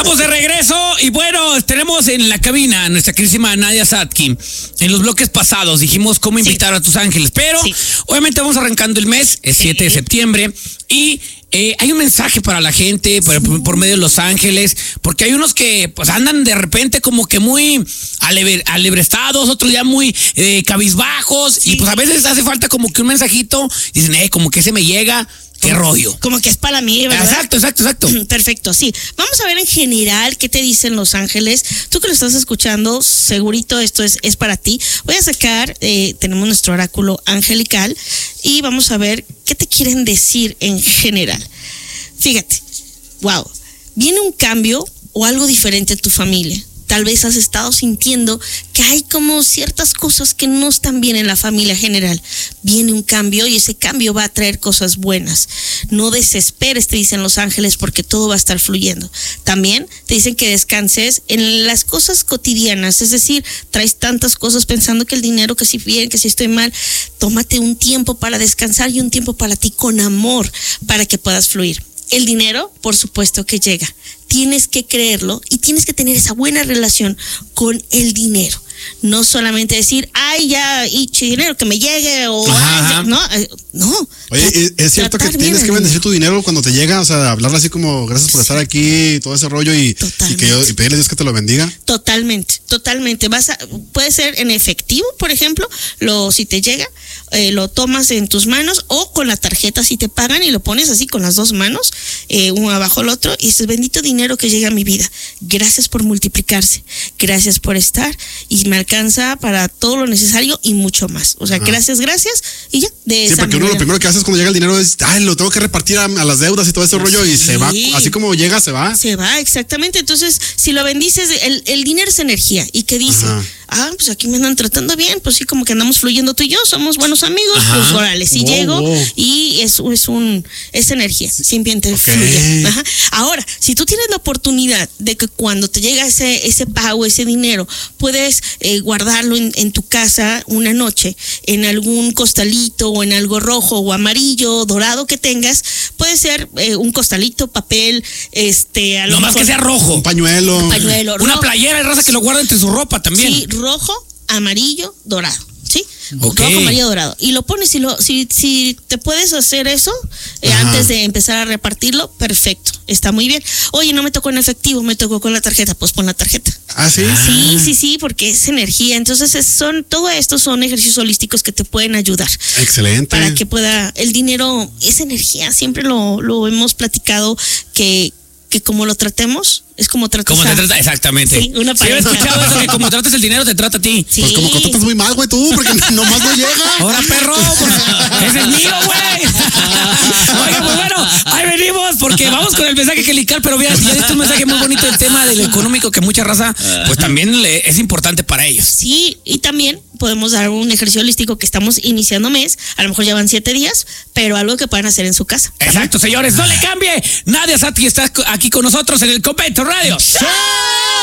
Estamos de regreso y bueno, tenemos en la cabina a nuestra queridísima Nadia Satkin. En los bloques pasados dijimos cómo invitar a tus ángeles, pero obviamente vamos arrancando el mes, es 7 de septiembre y hay un mensaje para la gente por medio de los ángeles, porque hay unos que pues andan de repente como que muy alebrestados, otros ya muy cabizbajos y pues a veces hace falta como que un mensajito, dicen, como que se me llega. ¿Qué rollo? Como que es para mí, ¿verdad? Exacto. Perfecto, sí. Vamos a ver en general qué te dicen los ángeles. Tú que lo estás escuchando, segurito esto es para ti. Voy a sacar, tenemos nuestro oráculo angelical y vamos a ver qué te quieren decir en general. Fíjate, wow, viene un cambio o algo diferente en tu familia. Tal vez has estado sintiendo que hay como ciertas cosas que no están bien en la familia general. Viene un cambio y ese cambio va a traer cosas buenas. No desesperes, te dicen los ángeles, porque todo va a estar fluyendo. También te dicen que descanses en las cosas cotidianas, es decir, traes tantas cosas pensando que el dinero, que si bien, que si estoy mal. Tómate un tiempo para descansar y un tiempo para ti con amor para que puedas fluir. El dinero, por supuesto que llega. Tienes que creerlo y tienes que tener esa buena relación con el dinero. No solamente decir, ay, ya, y dinero que me llegue, o ay, no. Oye, ¿es cierto que tienes que bendecir tu dinero cuando te llega? O sea, hablarle así como, gracias por estar aquí, todo ese rollo, y pedirle a Dios que te lo bendiga. Totalmente. Puede ser en efectivo, por ejemplo, si te llega, lo tomas en tus manos, o con la tarjeta si te pagan y lo pones así con las dos manos, uno abajo el otro, y dices, bendito dinero que llega a mi vida. Gracias por multiplicarse, gracias por estar, y me alcanza para todo lo necesario y mucho más. O sea, gracias, y ya. Sí, porque uno lo primero que haces cuando llega el dinero es, lo tengo que repartir a las deudas y todo ese rollo, y se va, así como llega, se va. Se va, exactamente. Entonces, si lo bendices, el dinero es energía. ¿Y qué dice? Pues aquí me andan tratando bien, pues sí, como que andamos fluyendo tú y yo, somos buenos amigos, pues órale, sí llego, y es energía, simplemente fluye. Ahora, si tú tienes la oportunidad de que cuando te llega ese pago, ese dinero, puedes guardarlo en tu casa una noche, en algún costalito, o en algo rojo o amarillo, dorado que tengas, puede ser un costalito, papel, a lo mejor más que sea rojo. Un pañuelo. Una rojo. Playera, hay raza que lo guarda entre su ropa también. Sí, rojo, amarillo, dorado. ¿Sí? Rojo, amarillo, dorado. Y lo pones, si te puedes hacer eso antes de empezar a repartirlo, perfecto. Está muy bien. Oye, no me tocó en efectivo, me tocó con la tarjeta. Pues pon la tarjeta. ¿Ah, sí? Sí, porque es energía. Entonces, todo esto son ejercicios holísticos que te pueden ayudar. Excelente. Para que el dinero es energía. Siempre lo hemos platicado que como lo tratemos, es como tratas. Como te trata, exactamente. Sí, una pareja. Sí, he escuchado eso, que como tratas el dinero, te trata a ti. Sí. Pues como contratas muy mal, güey, tú, porque nomás no llega. Ahora, perro, pues, ese es mío, güey. Oiga, pues bueno, ahí venimos, porque vamos con el mensaje angelical, pero ya diste un mensaje muy bonito del tema del económico, que mucha raza, pues también es importante para ellos. Sí, y también podemos dar un ejercicio holístico que estamos iniciando mes, a lo mejor ya van 7 días, pero algo que puedan hacer en su casa. Exacto, señores, no le cambie. Nadia Satkin está aquí con nosotros en el Convento Radio.